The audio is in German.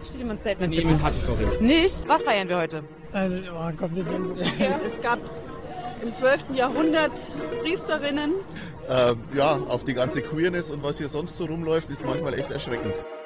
Steht immer ein Statement. Nehmen hatte ich vorhin. Nicht? Was feiern wir heute? Also, kommt nicht hin. Es gab im 12. Jahrhundert Priesterinnen. Ja, auch die ganze Queerness und was hier sonst so rumläuft, ist manchmal echt erschreckend.